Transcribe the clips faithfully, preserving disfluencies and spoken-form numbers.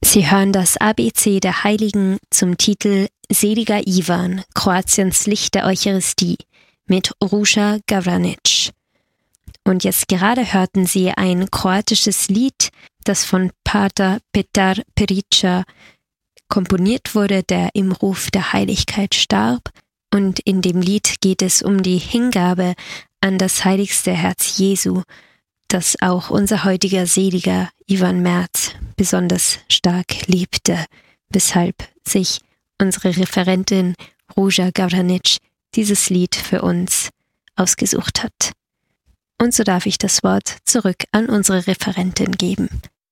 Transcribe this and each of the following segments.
Sie hören das A B C der Heiligen zum Titel Seliger Ivan, Kroatiens Licht der Eucharistie mit Ruža Gavranić. Und jetzt gerade hörten Sie ein kroatisches Lied, das von Pater Petar Perica komponiert wurde, der im Ruf der Heiligkeit starb. Und in dem Lied geht es um die Hingabe an das heiligste Herz Jesu, das auch unser heutiger Seliger Ivan Merz besonders stark liebte, weshalb sich unsere Referentin Ruža Gavranić dieses Lied für uns ausgesucht hat. Und so darf ich das Wort zurück an unsere Referentin geben.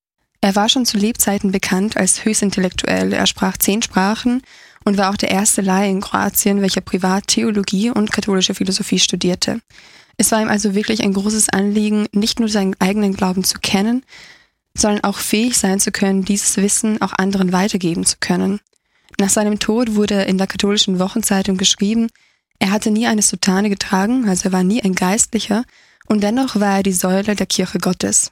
Er war schon zu Lebzeiten bekannt als höchst intellektuell. Er sprach zehn Sprachen und war auch der erste Laie in Kroatien, welcher privat Theologie und katholische Philosophie studierte. Es war ihm also wirklich ein großes Anliegen, nicht nur seinen eigenen Glauben zu kennen, sondern auch fähig sein zu können, dieses Wissen auch anderen weitergeben zu können. Nach seinem Tod wurde in der katholischen Wochenzeitung geschrieben, er hatte nie eine Soutane getragen, also er war nie ein Geistlicher, und dennoch war er die Säule der Kirche Gottes.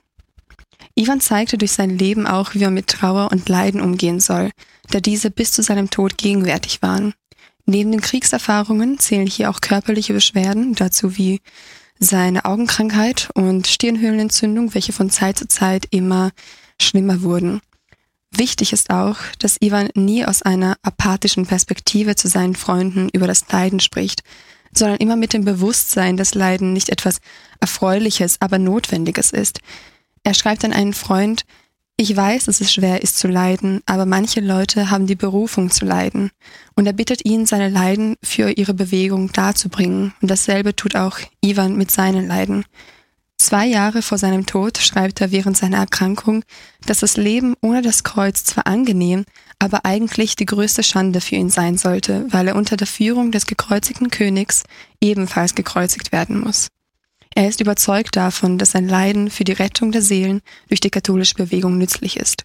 Ivan zeigte durch sein Leben auch, wie er mit Trauer und Leiden umgehen soll, da diese bis zu seinem Tod gegenwärtig waren. Neben den Kriegserfahrungen zählen hier auch körperliche Beschwerden, dazu wie seine Augenkrankheit und Stirnhöhlenentzündung, welche von Zeit zu Zeit immer schlimmer wurden. Wichtig ist auch, dass Ivan nie aus einer apathischen Perspektive zu seinen Freunden über das Leiden spricht, sondern immer mit dem Bewusstsein, dass Leiden nicht etwas Erfreuliches, aber Notwendiges ist. Er schreibt an einen Freund: Ich weiß, dass es schwer ist zu leiden, aber manche Leute haben die Berufung zu leiden. Und er bittet ihn, seine Leiden für ihre Bewegung darzubringen. Und dasselbe tut auch Ivan mit seinen Leiden. Zwei Jahre vor seinem Tod schreibt er während seiner Erkrankung, dass das Leben ohne das Kreuz zwar angenehm, aber eigentlich die größte Schande für ihn sein sollte, weil er unter der Führung des gekreuzigten Königs ebenfalls gekreuzigt werden muss. Er ist überzeugt davon, dass sein Leiden für die Rettung der Seelen durch die katholische Bewegung nützlich ist.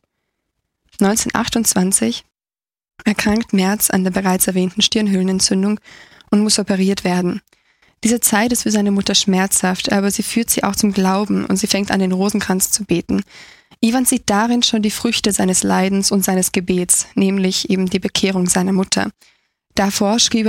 neunzehnhundertachtundzwanzig erkrankt Merz an der bereits erwähnten Stirnhöhlenentzündung und muss operiert werden. Diese Zeit ist für seine Mutter schmerzhaft, aber sie führt sie auch zum Glauben und sie fängt an, den Rosenkranz zu beten. Ivan sieht darin schon die Früchte seines Leidens und seines Gebets, nämlich eben die Bekehrung seiner Mutter. Davor schrieb er